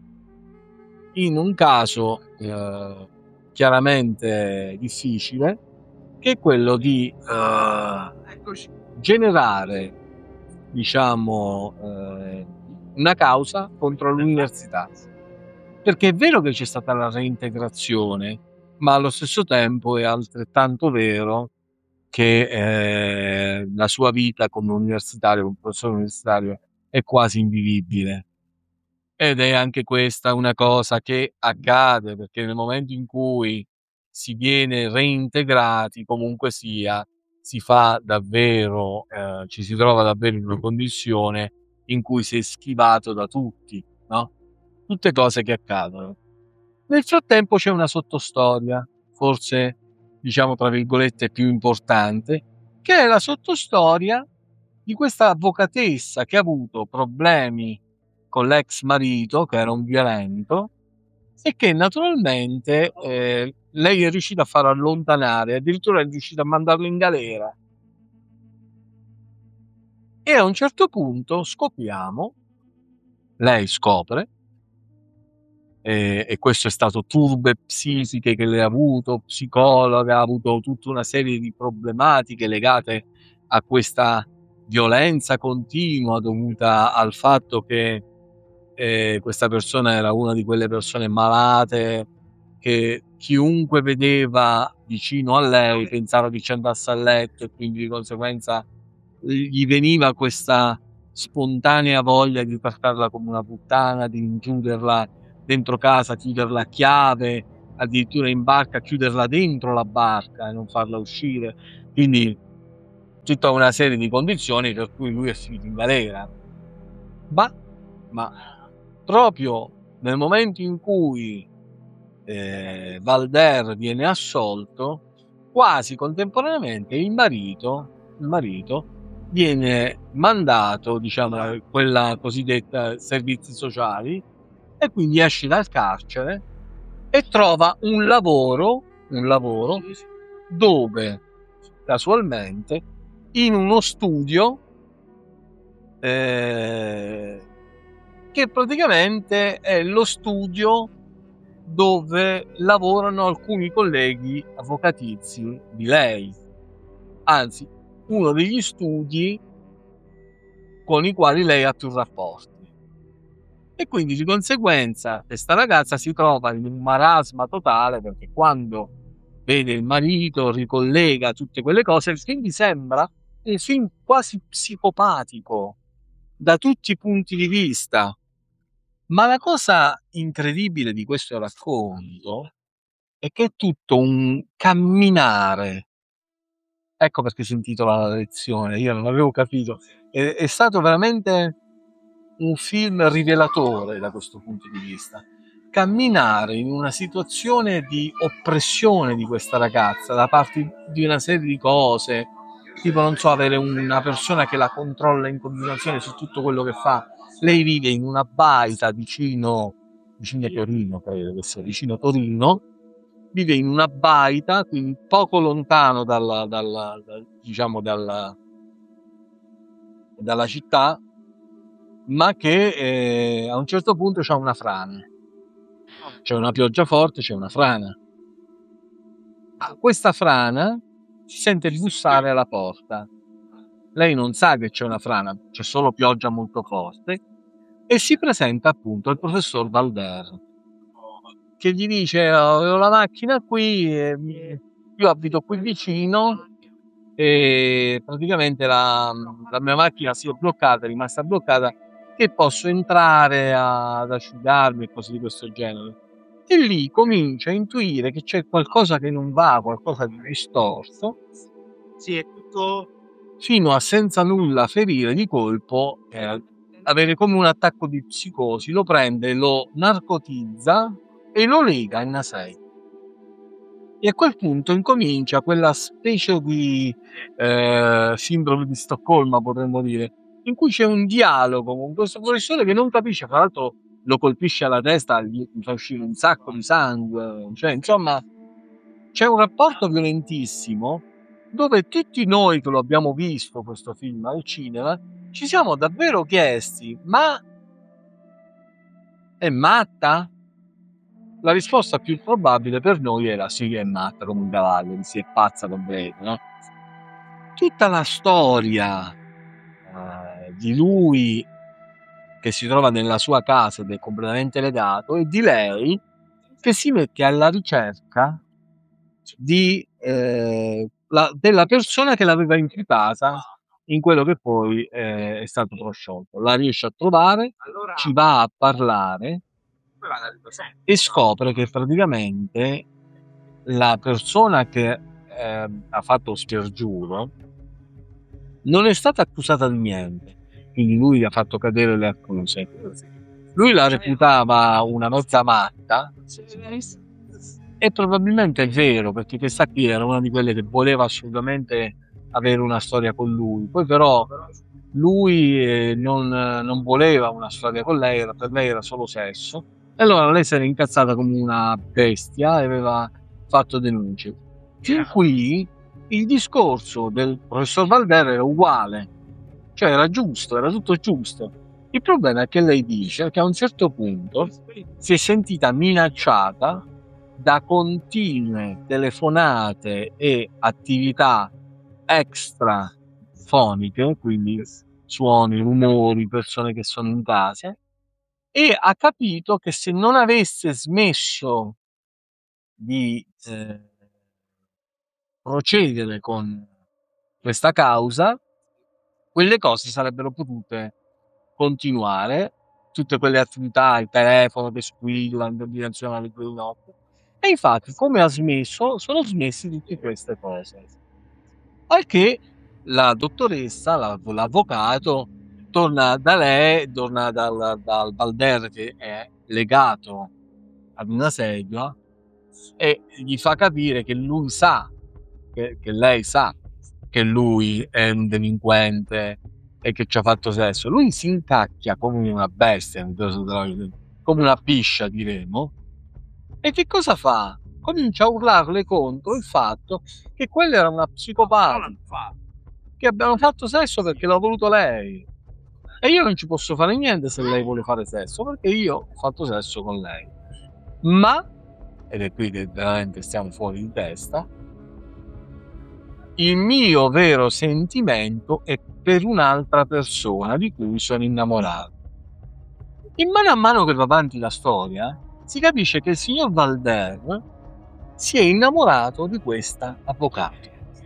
in un caso eh, chiaramente difficile, che è quello di eh, generare, diciamo, eh, una causa contro l'università, perché è vero che c'è stata la reintegrazione, ma allo stesso tempo è altrettanto vero che eh, la sua vita come universitario, come professore universitario, è quasi invivibile. Ed è anche questa una cosa che accade, perché nel momento in cui si viene reintegrati, comunque sia, si fa davvero, eh, ci si trova davvero in una condizione in cui si è schivato da tutti, no? Tutte cose che accadono. Nel frattempo c'è una sottostoria, forse, diciamo, tra virgolette, più importante, che è la sottostoria di questa avvocatessa che ha avuto problemi con l'ex marito, che era un violento, e che naturalmente eh, lei è riuscita a far allontanare, addirittura è riuscita a mandarlo in galera. E a un certo punto scopriamo, lei scopre, eh, e questo è stato turbe psichiche che lei ha avuto, psicologa, ha avuto tutta una serie di problematiche legate a questa violenza continua dovuta al fatto che eh, questa persona era una di quelle persone malate che chiunque vedeva vicino a lei pensava che ci andasse a letto, e quindi di conseguenza gli veniva questa spontanea voglia di trattarla come una puttana, di chiuderla dentro casa, chiuderla a chiave, addirittura in barca chiuderla dentro la barca e non farla uscire. Quindi tutta una serie di condizioni per cui lui è finito in galera. Ma, ma proprio nel momento in cui eh, Valder viene assolto, quasi contemporaneamente il marito, il marito viene mandato, diciamo, a quella cosiddetta servizi sociali, e quindi esce dal carcere e trova un lavoro, un lavoro dove casualmente in uno studio eh, che praticamente è lo studio dove lavorano alcuni colleghi avvocatizi di lei, anzi uno degli studi con i quali lei ha più rapporti, e quindi di conseguenza questa ragazza si trova in un marasma totale, perché quando vede il marito ricollega tutte quelle cose, il film mi sembra un film quasi psicopatico da tutti i punti di vista. Ma la cosa incredibile di questo racconto è che è tutto un camminare. Ecco perché si intitola La lezione, io non avevo capito. È, è stato veramente un film rivelatore da questo punto di vista. Camminare in una situazione di oppressione di questa ragazza da parte di una serie di cose, tipo, non so, avere una persona che la controlla in continuazione su tutto quello che fa. Lei vive in una baita vicino, vicino a Torino, credo che sia, vicino a Torino, vive in una baita, quindi poco lontano dalla, dalla, dal, diciamo, dalla, dalla città, ma che eh, a un certo punto c'è una frana. C'è una pioggia forte, c'è una frana. A questa frana si sente bussare alla porta. Lei non sa che c'è una frana, c'è solo pioggia molto forte, e si presenta appunto il professor Valder, che gli dice: ho la macchina qui, e io abito qui vicino e praticamente la, la mia macchina si è bloccata, è rimasta bloccata, che posso entrare ad asciugarmi e cose di questo genere. E lì comincia a intuire che c'è qualcosa che non va, qualcosa di distorto. Sì, è tutto, fino a, senza nulla ferire di colpo, eh, avere come un attacco di psicosi. Lo prende, lo narcotizza e lo lega in una sedia. E a quel punto incomincia quella specie di eh, sindrome di Stoccolma, potremmo dire, in cui c'è un dialogo con questo professore che non capisce, fra l'altro lo colpisce alla testa, gli fa uscire un sacco di sangue, cioè insomma c'è un rapporto violentissimo, dove tutti noi che lo abbiamo visto questo film al cinema ci siamo davvero chiesti: ma è matta? La risposta più probabile per noi era sì, è matta come un cavallo, si è pazza completa, no? Tutta la storia eh, di lui che si trova nella sua casa ed è completamente legato, e di lei che si mette alla ricerca di, eh, la, della persona che l'aveva imputata in quello che poi eh, è stato prosciolto. La riesce a trovare, ci va a parlare e scopre che praticamente la persona che eh, ha fatto spergiuro non è stata accusata di niente, quindi lui ha fatto cadere le accuse. Lui la reputava una mezza matta, e probabilmente è vero, perché questa qui era una di quelle che voleva assolutamente avere una storia con lui. Poi però lui eh, non, non voleva una storia con lei, era, per lei era solo sesso, e allora lei si era incazzata come una bestia e aveva fatto denunce. Fin qui il discorso del professor Valder era uguale, cioè era giusto, era tutto giusto. Il problema è che lei dice che a un certo punto si è sentita minacciata da continue telefonate e attività extrafoniche, quindi suoni, rumori, persone che sono in casa, e ha capito che se non avesse smesso di eh, procedere con questa causa, quelle cose sarebbero potute continuare, tutte quelle attività, il telefono che squilla, l'ordinazione alle due di notte. E infatti, come ha smesso, sono smessi tutte queste cose. Al che la dottoressa, la- l'avvocato, torna da lei, torna dal, dal Balder che è legato ad una sedia e gli fa capire che lui sa, che, che lei sa che lui è un delinquente e che ci ha fatto sesso. Lui si incacchia come una bestia, come una piscia, diremo. E che cosa fa? Comincia a urlarle contro il fatto che quella era una psicopatica, che abbiamo fatto sesso perché l'ha voluto lei. E io non ci posso fare niente se lei vuole fare sesso, perché io ho fatto sesso con lei. Ma, ed è qui che veramente stiamo fuori di testa, il mio vero sentimento è per un'altra persona di cui sono innamorato. In mano a mano che va avanti la storia, si capisce che il signor Valder si è innamorato di questa avvocato.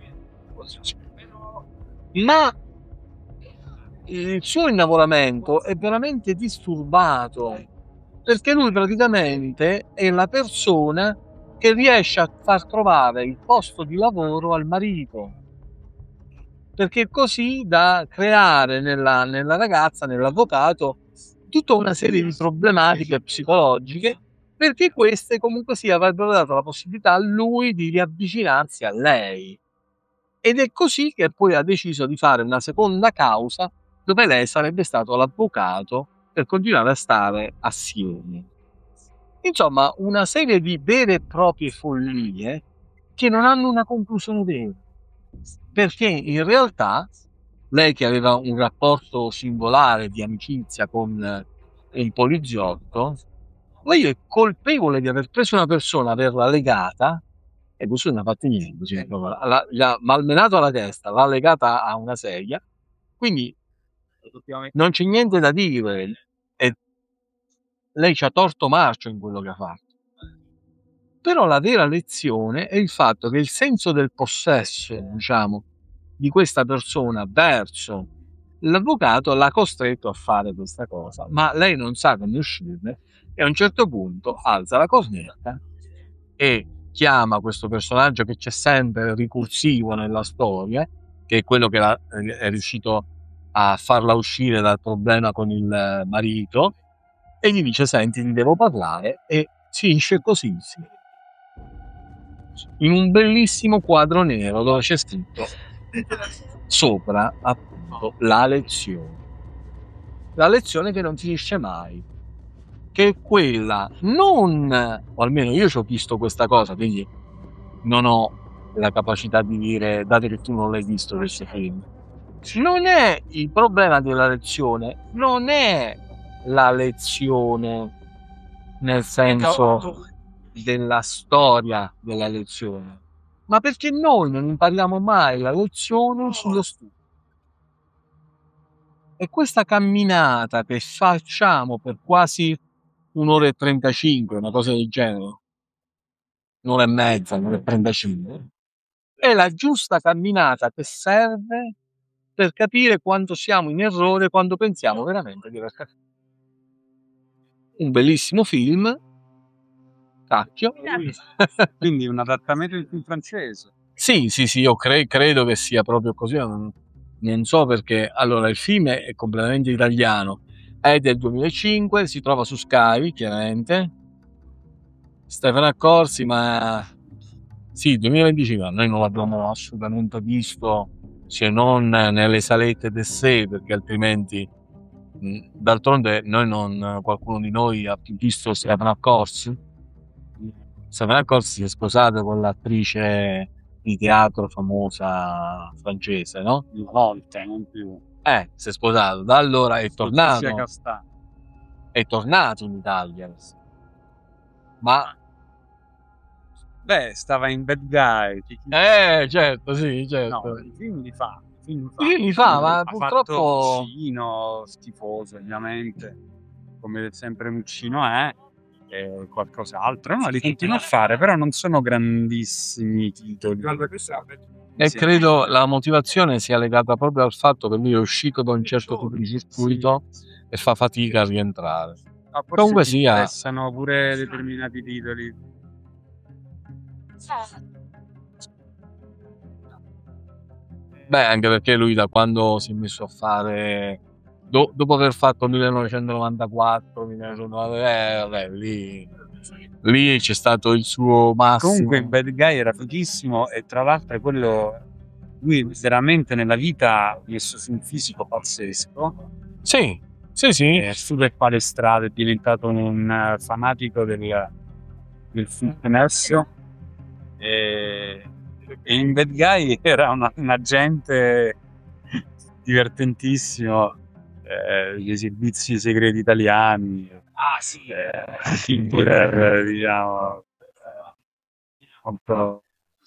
Ma il suo innamoramento è veramente disturbato, perché lui praticamente è la persona che riesce a far trovare il posto di lavoro al marito, perché così da creare nella, nella ragazza, nell'avvocato, tutta una serie di problematiche psicologiche, perché queste comunque sia avrebbero dato la possibilità a lui di riavvicinarsi a lei. Ed è così che poi ha deciso di fare una seconda causa dove lei sarebbe stato l'avvocato per continuare a stare assieme. Insomma, una serie di vere e proprie follie che non hanno una conclusione vera, perché in realtà lei, che aveva un rapporto singolare di amicizia con un poliziotto, lei è colpevole di aver preso una persona, averla legata, e questo non ha fatto niente, cioè, l'ha, l'ha malmenato alla testa, l'ha legata a una sedia, quindi non c'è niente da dire, e lei ci ha torto marcio in quello che ha fatto. Però la vera lezione è il fatto che il senso del possesso, diciamo, di questa persona verso l'avvocato l'ha costretto a fare questa cosa, ma lei non sa come uscirne, e a un certo punto alza la cornetta e chiama questo personaggio che c'è sempre ricursivo nella storia, che è quello che la, è riuscito a farla uscire dal problema con il marito, e gli dice: senti, ti devo parlare, e si esce così insieme, in un bellissimo quadro nero dove c'è scritto sopra, appunto, la lezione. La lezione che non finisce mai, che è quella, non, o almeno io ci ho visto questa cosa, quindi non ho la capacità di dire, dato che tu non l'hai visto questo film, non è il problema della lezione, non è la lezione nel senso della storia della lezione, ma perché noi non impariamo mai la lezione sullo studio. E questa camminata che facciamo per quasi un'ora e trentacinque, una cosa del genere, un'ora e mezza, un'ora e trentacinque, è la giusta camminata che serve per capire quanto siamo in errore quando pensiamo veramente di aver capito. Un bellissimo film, cacchio. Quindi un adattamento del film francese. Sì, sì, sì, io cre- credo che sia proprio così. Non, non so perché. Allora, il film è completamente italiano, è del duemilacinque, si trova su Sky, chiaramente. Stefano Accorsi, ma sì, duemilaventicinque, noi non l'abbiamo assolutamente visto, se non nelle salette del sé, perché altrimenti, mh, d'altronde, noi non, qualcuno di noi ha visto Stefano Accorsi. Stefano Accorsi si è sposato con l'attrice di teatro famosa francese, no? Una volta, non più. Eh, si è sposato, da allora è tornato, Letizia Castà. è tornato in Italia, ma Beh, stava in Bad Guy. eh, certo, sì, No, certo. i film li fa. i Film I film li fa, ma ha purtroppo- fatto Muccino, schifoso ovviamente, come sempre Muccino è, e qualcos'altro. No, li continua a fare, però non sono grandissimi titoli. E Sì. credo la motivazione sia legata proprio al fatto che lui è uscito da un certo tipo di circuito e fa fatica a rientrare. Ma forse Comunque ti sia- interessano pure determinati titoli. Beh, anche perché lui da quando si è messo a fare do- dopo aver fatto millenovecentonovantaquattro, millenovecentonovantatré, eh, vabbè, lì, lì c'è stato il suo massimo. Comunque il bad guy era fighissimo e tra l'altro è quello, lui veramente nella vita ha messo su un fisico pazzesco, Sì, sì, sì. è super palestrato, è diventato un eh, fanatico del, del fitness e, e in bad guy era una- un agente divertentissimo, eh, dei servizi segreti italiani. Ah sì, Hitler, diciamo. eh, molto-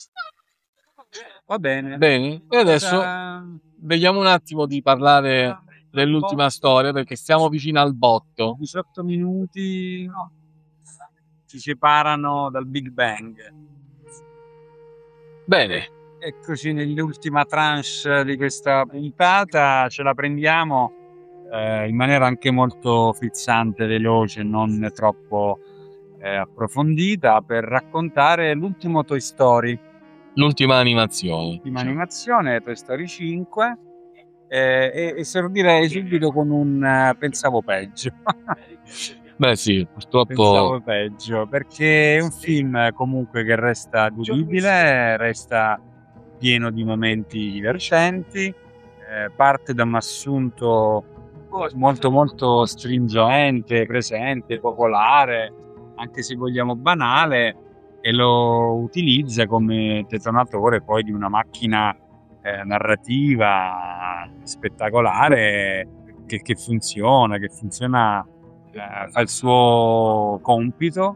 Va bene. Bene, e adesso Cosa- vediamo un attimo di parlare dell'ultima storia perché stiamo vicino al botto. diciotto minuti ci separano dal Big Bang. Bene, Eccoci nell'ultima tranche di questa puntata, ce la prendiamo eh, in maniera anche molto frizzante, veloce, non troppo eh, approfondita, per raccontare l'ultimo Toy Story, l'ultima animazione. l'ultima animazione, Toy Story cinque, eh, e esordire subito con un eh, pensavo peggio. Beh sì, purtroppo Pensavo peggio, perché è un film comunque che resta godibile, resta pieno di momenti divertenti, eh, parte da un assunto molto molto stringente, presente, popolare, anche se vogliamo banale, e lo utilizza come detonatore poi di una macchina eh, narrativa spettacolare che, che funziona, che funziona, eh, fa il suo compito.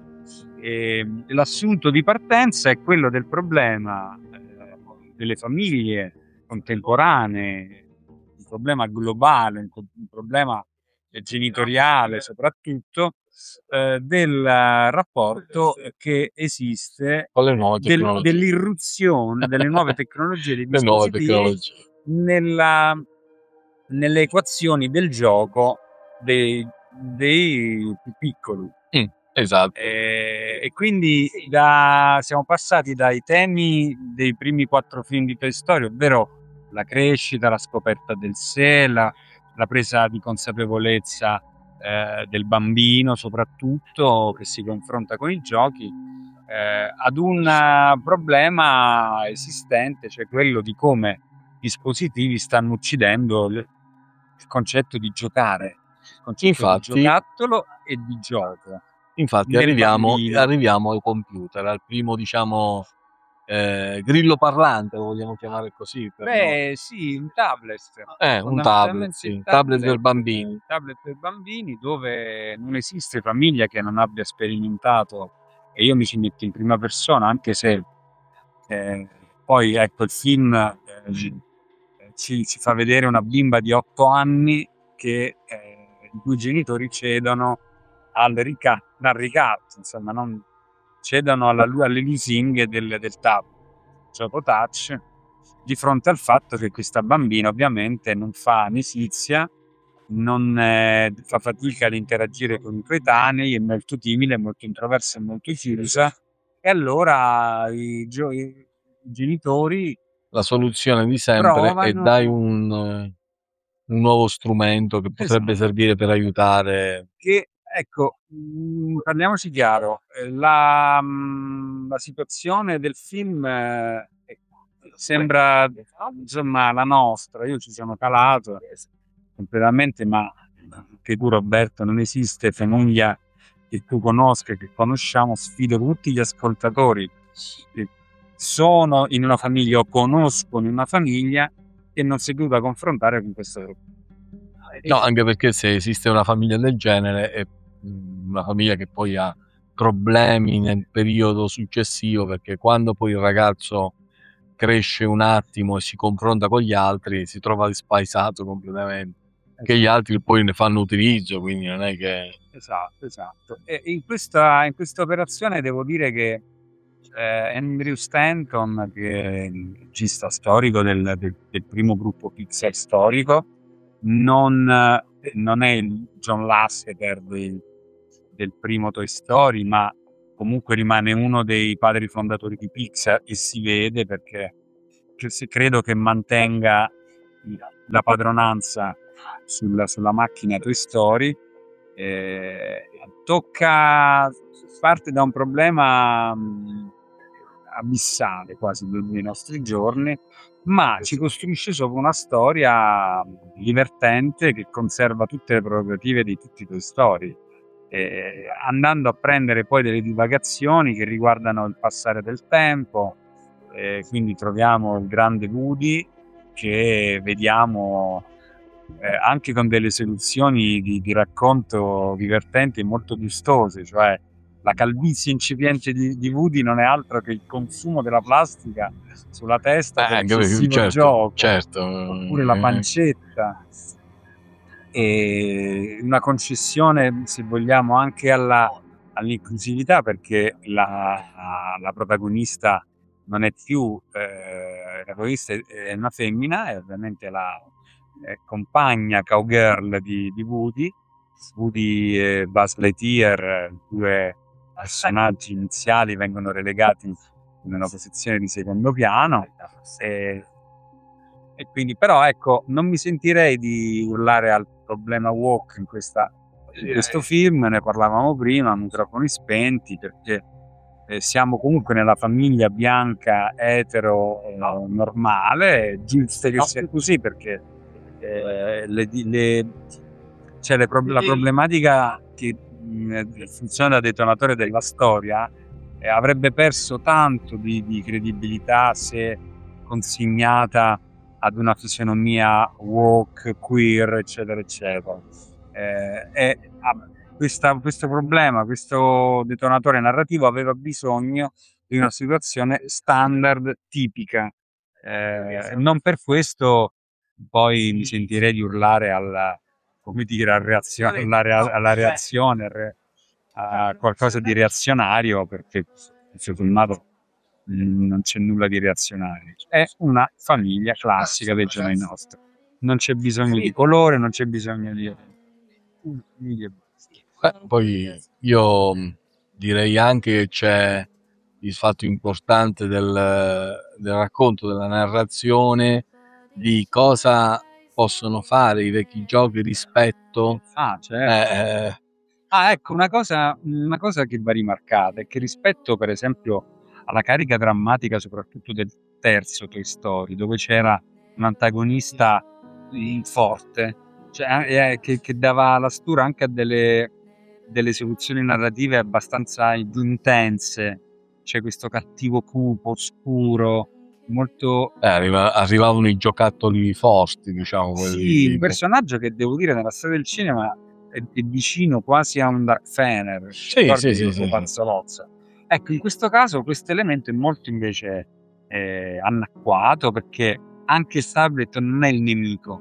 E l'assunto di partenza è quello del problema eh, delle famiglie contemporanee, un problema globale, un, co- un problema eh, genitoriale soprattutto, eh, del rapporto che esiste, con le nuove del- tecnologie. dell'irruzione delle nuove tecnologie, dei Le nuove dispositivi tecnologie. nella, nelle equazioni del gioco dei, dei più piccoli. Mm, esatto. E, e quindi da, siamo passati dai temi dei primi quattro film di Toy Story, ovvero la crescita, la scoperta del sé, la, la presa di consapevolezza eh, del bambino soprattutto che si confronta con i giochi, eh, ad un eh, problema esistente, cioè quello di come i dispositivi stanno uccidendo il, il concetto di giocare, il concetto Infatti- di giocattolo e di gioco. Infatti nel arriviamo, bambino. arriviamo al computer, al primo, diciamo, eh, grillo parlante, lo vogliamo chiamare così. Per noi. Beh, sì, un tablet. Eh, un tablet, Fondamentalmente sì, il un tablet per bambini. tablet per bambini dove non esiste famiglia che non abbia sperimentato, e io mi ci metto in prima persona, anche se eh, poi ecco il film eh, ci, ci fa vedere una bimba di otto anni che eh, i cui genitori cedono al, rica- al ricatto, insomma, non cedono alla, alle lusinghe del, del tablet, gioco touch, di fronte al fatto che questa bambina ovviamente non fa amicizia, non eh, fa fatica ad interagire con i coetanei, è molto timida, è molto introversa, è molto chiusa, e allora i, gio- i genitori La soluzione di sempre è provano- dai un, eh, un nuovo strumento che potrebbe Esatto. servire per aiutare. che ecco, mh, parliamoci chiaro, eh, la, mh, la situazione del film eh, sembra insomma la nostra. Io ci sono calato completamente, ma che tu, Roberto, non esiste famiglia che tu conosca, che conosciamo. Sfido tutti gli ascoltatori che sono in una famiglia o conoscono in una famiglia e non si è dovuta confrontare con questo. No, anche perché se esiste una famiglia del genere è mm, una famiglia che poi ha problemi nel periodo successivo, perché quando poi il ragazzo cresce un attimo e si confronta con gli altri si trova spaesato completamente, che gli altri poi ne fanno utilizzo, quindi non è che... Esatto, esatto. E in questa, in questa operazione devo dire che eh, Andrew Stanton, che è il regista storico del, del- del primo gruppo Pixar storico, non, eh, non è il John Lasseter del, del primo Toy Story, ma comunque rimane uno dei padri fondatori di Pixar, e si vede perché che se- credo che mantenga la padronanza sulla, sulla macchina Toy Story. Eh, tocca, parte da un problema mh, abissale quasi dei dei nostri giorni, ma ci costruisce sopra una storia divertente che conserva tutte le prerogative di tutti i Toy Story, eh, andando a prendere poi delle divagazioni che riguardano il passare del tempo. Eh, quindi troviamo il grande Woody che vediamo eh, anche con delle soluzioni di, di racconto divertenti e molto gustose, cioè la calvizie incipiente di, di Woody non è altro che il consumo della plastica sulla testa per Eh, anche perché, eccessivo certo, gioco, certo. oppure la eh, pancetta, e una concessione, se vogliamo, anche alla, all'inclusività, perché la, la protagonista non è più eh, la protagonista è- è una femmina, è ovviamente la eh, compagna cowgirl di, di Woody. Woody e Buzz Lightyear, eh, due personaggi iniziali, vengono relegati in una posizione di secondo piano. E, e quindi, però, ecco, non mi sentirei di urlare al problema woke in, questa, in questo film, ne parlavamo prima, a microfoni spenti, perché eh, siamo comunque nella famiglia bianca, etero, eh, normale, è giusto che sia così, perché eh, le, le, cioè le prob- la problematica che mh, funziona da detonatore della storia eh, avrebbe perso tanto di, di credibilità se consegnata ad una fisionomia woke, queer, eccetera, eccetera. Eh, e ah, questa- questo problema, questo detonatore narrativo aveva bisogno di una situazione standard tipica. Eh, non per questo poi mi sentirei di urlare alla, come dire, al reazio- alla, rea- alla reazione, al re- a qualcosa di reazionario, perché tutto sommato mh, non c'è nulla di reazionario. È una famiglia classica dei giorni nostri. Non c'è bisogno di colore, non c'è bisogno di... una famiglia. Eh, poi io mh, direi anche che c'è il fatto importante del, del racconto, della narrazione, di cosa possono fare i vecchi giochi rispetto Ah, certo. eh, eh, Ah, ecco, una cosa, una cosa che va rimarcata è che rispetto, per esempio, alla carica drammatica, soprattutto del terzo Toy Story, dove c'era un antagonista in- forte, cioè, eh, che, che dava la stura anche a delle, delle soluzioni narrative abbastanza intense, c'è questo cattivo cupo, oscuro, molto... eh, arriva- arrivavano i giocattoli forti, diciamo, quelli Sì, un di- personaggio che devo dire nella storia del cinema è, è vicino quasi a un Dark Fener, Sì, ricordi sì, sì, il sì, suo sì. Pazzolozza. Ecco, in questo caso questo elemento è molto invece eh, anacquato, perché anche il tablet non è il nemico,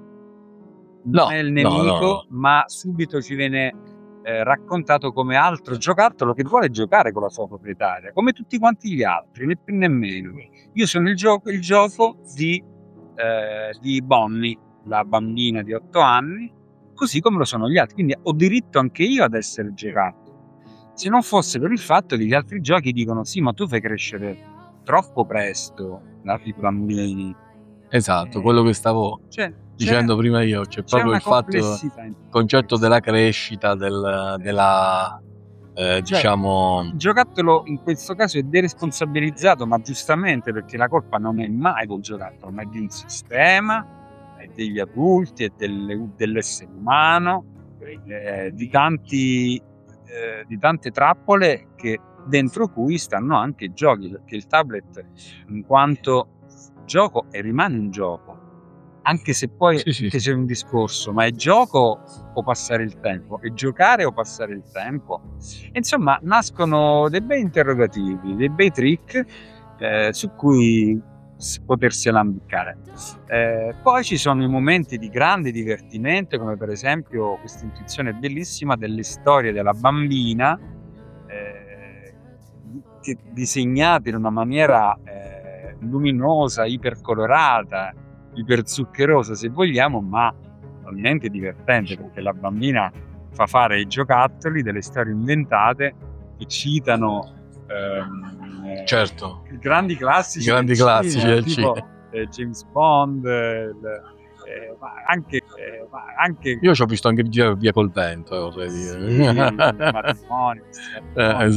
non No, è il no, no, nemico, no. ma subito ci viene eh, raccontato come altro giocattolo che vuole giocare con la sua proprietaria, come tutti quanti gli altri, né più né meno. Io sono il gioco, il gioco di, eh, di Bonnie, la bambina di otto anni, così come lo sono gli altri, quindi ho diritto anche io ad essere giocato. Se non fosse per il fatto che gli altri giochi dicono sì, ma tu fai crescere troppo presto i bambini. Esatto, Eh, quello che stavo cioè, dicendo c'è- prima io, c'è c'è proprio una il fatto, il complessità in tutto concetto questo. della crescita, del, della, eh, Cioè, diciamo, il giocattolo in questo caso è deresponsabilizzato, ma giustamente, perché la colpa non è mai del giocattolo, ma è di un sistema, è degli adulti, è delle- dell'essere umano, eh, di, tanti, eh, di tante trappole che dentro cui stanno anche i giochi, perché il tablet, in quanto gioco, e rimane un gioco, anche se poi sì, sì, anche sì. c'è un discorso, ma è gioco o passare il tempo? È giocare o passare il tempo? Insomma, nascono dei bei interrogativi, dei bei trick eh, su cui s- potersi alambiccare. Eh, poi ci sono i momenti di grande divertimento, come per esempio questa intuizione bellissima delle storie della bambina, eh, che- disegnate in una maniera eh, luminosa, ipercolorata, iperzuccherosa se vogliamo, ma totalmente divertente, perché la bambina fa fare ai giocattoli delle storie inventate che citano ehm, eh, Certo, grandi classici i grandi del classici cinema, del tipo cinema. eh, James Bond, eh, il- eh, ma anche, eh, ma anche Io ci ho visto anche Via, via col vento, eh, oserei sì, dire. il matrimonio, questi Eh, matrimoni.